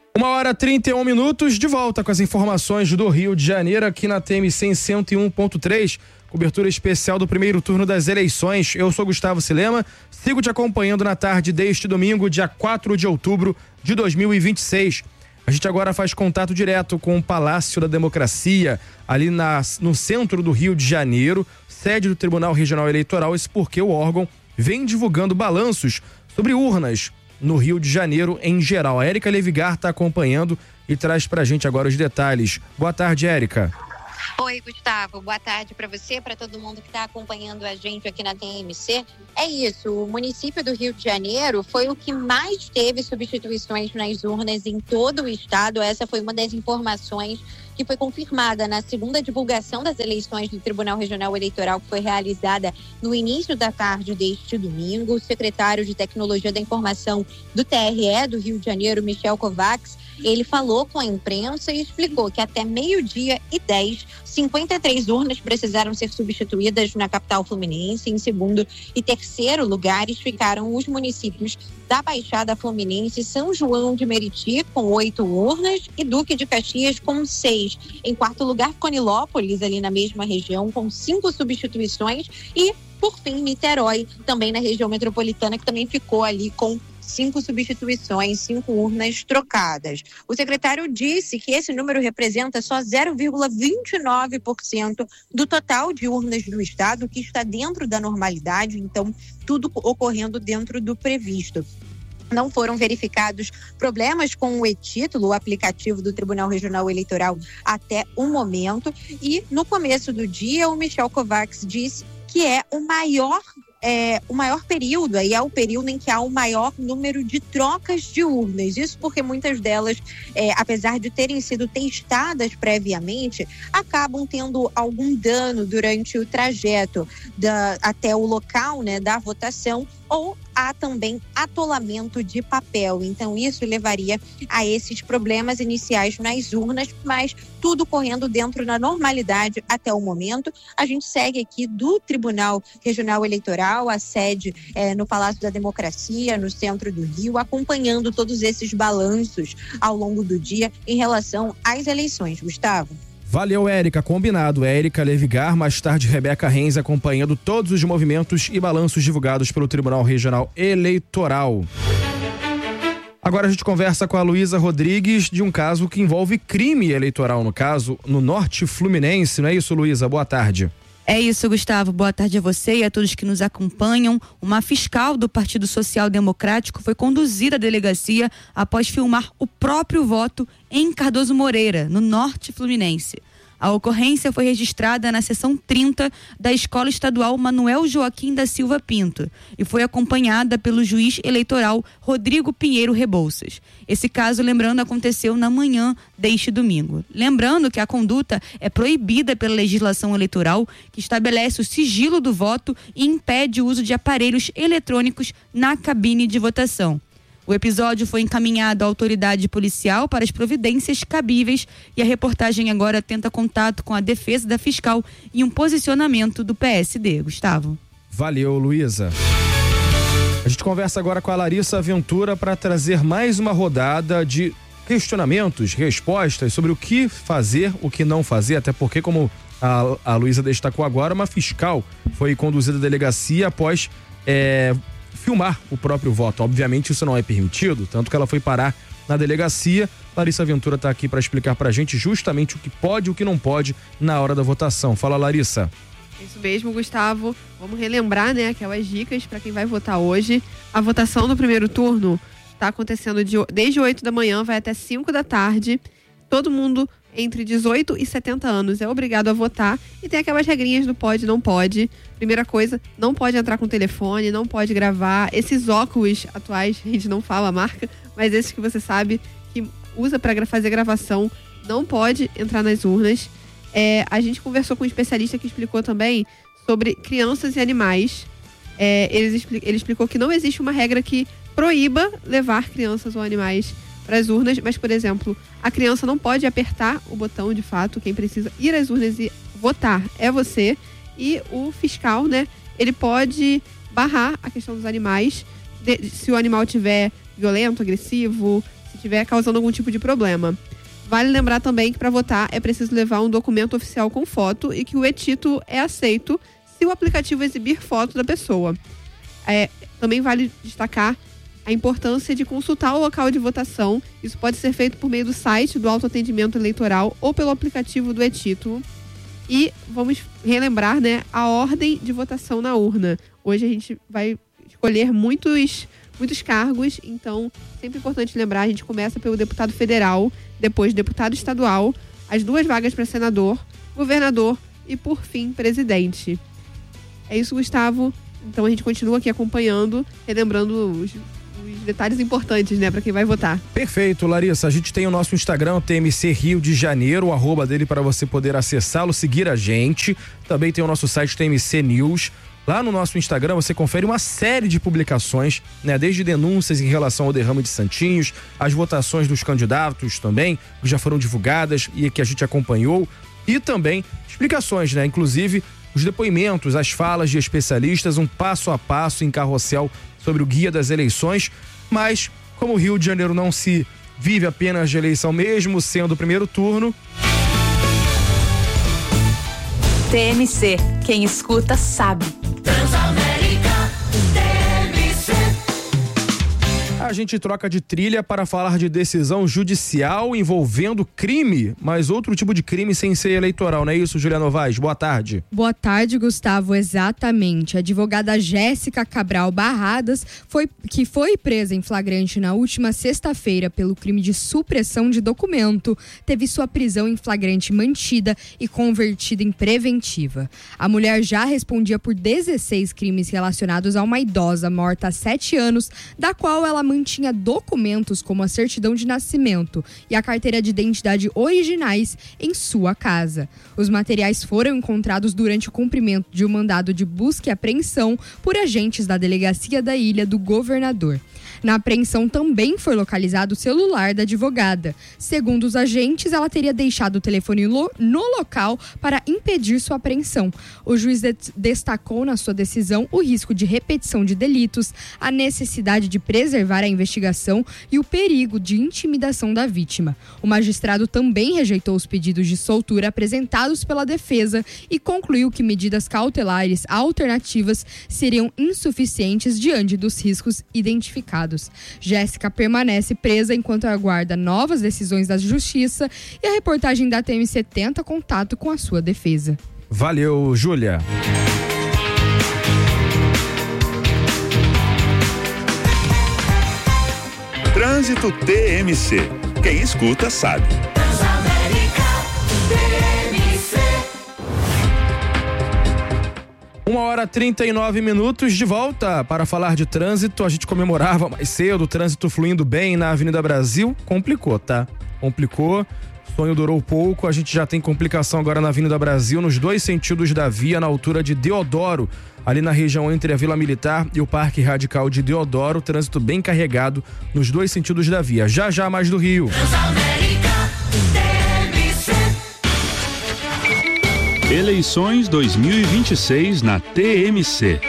1h31, de volta com as informações do Rio de Janeiro aqui na TMC 101.3, cobertura especial do primeiro turno das eleições. Eu sou Gustavo Silema, sigo te acompanhando na tarde deste domingo, dia 4 de outubro de 2026. A gente agora faz contato direto com o Palácio da Democracia, ali no centro do Rio de Janeiro, sede do Tribunal Regional Eleitoral, isso porque o órgão vem divulgando balanços sobre urnas no Rio de Janeiro em geral. A Érica Levigar está acompanhando e traz pra gente agora os detalhes. Boa tarde, Érica. Oi, Gustavo. Boa tarde para você, para todo mundo que está acompanhando a gente aqui na TMC. É isso, o município do Rio de Janeiro foi o que mais teve substituições nas urnas em todo o estado. Essa foi uma das informações que foi confirmada na segunda divulgação das eleições do Tribunal Regional Eleitoral, que foi realizada no início da tarde deste domingo. O secretário de Tecnologia da Informação do TRE do Rio de Janeiro, Michel Kovacs, ele falou com a imprensa e explicou que até 12h10, 53 urnas precisaram ser substituídas na capital fluminense. Em segundo e terceiro lugares ficaram os municípios da Baixada Fluminense, São João de Meriti, com 8 urnas, e Duque de Caxias, com 6. Em quarto lugar, Conilópolis, ali na mesma região, com 5 substituições. E, por fim, Niterói, também na região metropolitana, que também ficou ali com 5 substituições, 5 urnas trocadas. O secretário disse que esse número representa só 0,29% do total de urnas do estado, que está dentro da normalidade, então tudo ocorrendo dentro do previsto. Não foram verificados problemas com o e-título, o aplicativo do Tribunal Regional Eleitoral, até o momento. E no começo do dia, o Michel Kovacs disse que é o maior período, aí é o período em que há o maior número de trocas de urnas. Isso porque muitas delas, apesar de terem sido testadas previamente, acabam tendo algum dano durante o trajeto até o local, né, da votação, ou há também atolamento de papel. Então isso levaria a esses problemas iniciais nas urnas, mas tudo correndo dentro da normalidade até o momento. A gente segue aqui do Tribunal Regional Eleitoral, a sede no Palácio da Democracia, no centro do Rio, acompanhando todos esses balanços ao longo do dia em relação às eleições. Gustavo. Valeu, Érica. Combinado. Érica Levigar, mais tarde Rebeca Renz, acompanhando todos os movimentos e balanços divulgados pelo Tribunal Regional Eleitoral. Agora a gente conversa com a Luísa Rodrigues de um caso que envolve crime eleitoral, no caso, no Norte Fluminense. Não é isso, Luísa? Boa tarde. É isso, Gustavo. Boa tarde a você e a todos que nos acompanham. Uma fiscal do Partido Social Democrático foi conduzida à delegacia após filmar o próprio voto em Cardoso Moreira, no Norte Fluminense. A ocorrência foi registrada na seção 30 da Escola Estadual Manuel Joaquim da Silva Pinto e foi acompanhada pelo juiz eleitoral Rodrigo Pinheiro Rebouças. Esse caso, lembrando, aconteceu na manhã deste domingo. Lembrando que a conduta é proibida pela legislação eleitoral, que estabelece o sigilo do voto e impede o uso de aparelhos eletrônicos na cabine de votação. O episódio foi encaminhado à autoridade policial para as providências cabíveis e a reportagem agora tenta contato com a defesa da fiscal e um posicionamento do PSD. Gustavo. Valeu, Luísa. A gente conversa agora com a Larissa Ventura para trazer mais uma rodada de questionamentos, respostas sobre o que fazer, o que não fazer, até porque, como a Luísa destacou agora, uma fiscal foi conduzida à delegacia após filmar o próprio voto. Obviamente isso não é permitido, tanto que ela foi parar na delegacia. Larissa Ventura está aqui para explicar para a gente justamente o que pode e o que não pode na hora da votação. Fala, Larissa. Isso mesmo, Gustavo. Vamos relembrar, né, aquelas dicas para quem vai votar hoje. A votação no primeiro turno está acontecendo desde 8 da manhã, vai até 5 da tarde. Todo mundo entre 18 e 70 anos é obrigado a votar e tem aquelas regrinhas do pode e não pode. Primeira coisa, não pode entrar com telefone, não pode gravar. Esses óculos atuais, a gente não fala a marca, mas esses que você sabe que usa para fazer gravação, não pode entrar nas urnas. A gente conversou com um especialista que explicou também sobre crianças e animais. Ele explicou que não existe uma regra que proíba levar crianças ou animais para as urnas, mas, por exemplo, a criança não pode apertar o botão de fato. Quem precisa ir às urnas e votar é você. E o fiscal, né, ele pode barrar a questão dos animais, se o animal tiver violento, agressivo, se estiver causando algum tipo de problema. Vale lembrar também que para votar é preciso levar um documento oficial com foto e que o e-título é aceito se o aplicativo exibir foto da pessoa. Também vale destacar a importância de consultar o local de votação. Isso pode ser feito por meio do site do autoatendimento eleitoral ou pelo aplicativo do e-título. E vamos relembrar, né, a ordem de votação na urna. Hoje a gente vai escolher muitos cargos, então sempre importante lembrar, a gente começa pelo deputado federal, depois deputado estadual, as 2 vagas para senador, governador e, por fim, presidente. É isso, Gustavo. Então a gente continua aqui acompanhando, relembrando os detalhes importantes, né, para quem vai votar. Perfeito, Larissa. A gente tem o nosso Instagram, TMC Rio de Janeiro, o arroba dele para você poder acessá-lo, seguir a gente. Também tem o nosso site TMC News. Lá no nosso Instagram você confere uma série de publicações, né? Desde denúncias em relação ao derrame de Santinhos, as votações dos candidatos também, que já foram divulgadas e que a gente acompanhou, e também explicações, né? Inclusive os depoimentos, as falas de especialistas, um passo a passo em carrossel sobre o guia das eleições. Mas como o Rio de Janeiro não se vive apenas de eleição mesmo, sendo o primeiro turno... TMC, quem escuta sabe. Transamérica, TMC. A gente troca de trilha para falar de decisão judicial envolvendo crime, mas outro tipo de crime sem ser eleitoral, não é isso, Julia Novaes? Boa tarde. Boa tarde, Gustavo, exatamente. A advogada Jéssica Cabral Barradas, que foi presa em flagrante na última sexta-feira pelo crime de supressão de documento, teve sua prisão em flagrante mantida e convertida em preventiva. A mulher já respondia por 16 crimes relacionados a uma idosa morta há 7 anos, da qual ela mantinha documentos como a certidão de nascimento e a carteira de identidade originais em sua casa. Os materiais foram encontrados durante o cumprimento de um mandado de busca e apreensão por agentes da Delegacia da Ilha do Governador. Na apreensão também foi localizado o celular da advogada. Segundo os agentes, ela teria deixado o telefone no local para impedir sua apreensão. O juiz destacou na sua decisão o risco de repetição de delitos, a necessidade de preservar a investigação e o perigo de intimidação da vítima. O magistrado também rejeitou os pedidos de soltura apresentados pela defesa e concluiu que medidas cautelares alternativas seriam insuficientes diante dos riscos identificados. Jéssica permanece presa enquanto aguarda novas decisões da Justiça e a reportagem da TMC tenta contato com a sua defesa. Valeu, Júlia. Trânsito TMC. Quem escuta sabe. Transamérica, TMC. 1h39 de volta para falar de trânsito. A gente comemorava mais cedo o trânsito fluindo bem na Avenida Brasil. Complicou, tá? Complicou. O sonho durou pouco. A gente já tem complicação agora na Avenida Brasil, nos 2 sentidos da via, na altura de Deodoro, ali na região entre a Vila Militar e o Parque Radical de Deodoro. Trânsito bem carregado nos 2 sentidos da via. Já mais do Rio. Transamérica, TMC. Eleições 2026 na TMC.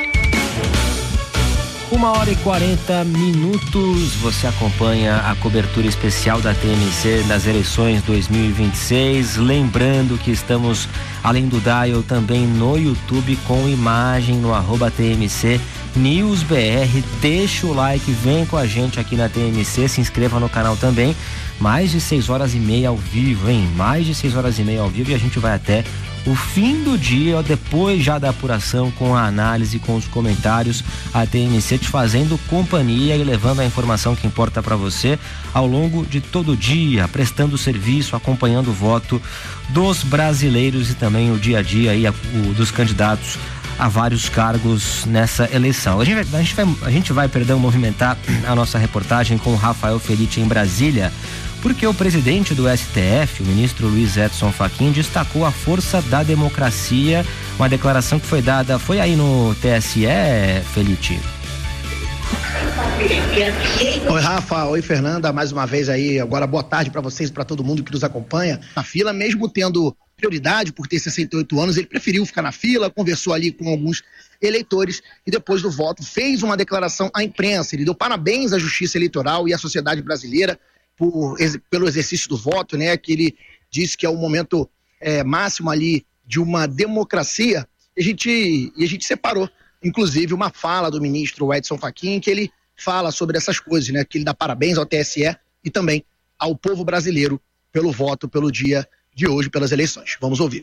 1h40, você acompanha a cobertura especial da TMC das eleições 2026. Lembrando que estamos, além do Dial, também no YouTube com imagem no @TMC News BR. Deixa o like, vem com a gente aqui na TMC, se inscreva no canal também. Mais de 6h30 ao vivo, hein? Mais de 6h30 ao vivo, e a gente vai até o fim do dia, depois já da apuração, com a análise, com os comentários, a TMC te fazendo companhia e levando a informação que importa para você ao longo de todo o dia, prestando serviço, acompanhando o voto dos brasileiros e também o dia a dia aí, dos candidatos a vários cargos nessa eleição. A gente vai movimentar a nossa reportagem com o Rafael Felice em Brasília, porque o presidente do STF, o ministro Luiz Edson Fachin, destacou a força da democracia, uma declaração que foi dada, foi aí no TSE, Felice? Oi, Rafa. Oi, Fernanda. Mais uma vez aí, agora boa tarde para vocês e para todo mundo que nos acompanha na fila, mesmo tendo prioridade por ter 68 anos, ele preferiu ficar na fila, conversou ali com alguns eleitores e depois do voto fez uma declaração à imprensa. Ele deu parabéns à Justiça Eleitoral e à sociedade brasileira pelo exercício do voto, né? Que ele disse que é o momento máximo ali de uma democracia. E a gente separou, inclusive, uma fala do ministro Edson Fachin, que ele fala sobre essas coisas, né? Que ele dá parabéns ao TSE e também ao povo brasileiro pelo voto, pelo dia de hoje, pelas eleições. Vamos ouvir.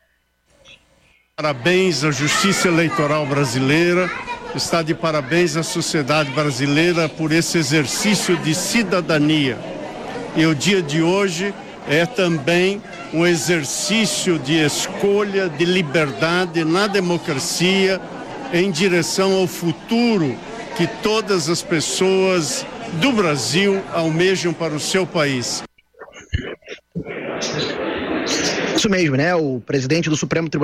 Parabéns à Justiça Eleitoral brasileira, está de parabéns à sociedade brasileira por esse exercício de cidadania. E o dia de hoje é também um exercício de escolha, de liberdade na democracia, em direção ao futuro que todas as pessoas do Brasil almejam para o seu país. Isso mesmo, né? O presidente do Supremo Tribunal